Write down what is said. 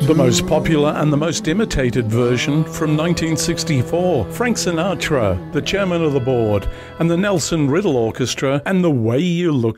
The most popular and the most imitated version from 1964. Frank Sinatra, the chairman of the board, and the Nelson Riddle Orchestra, and The Way You Look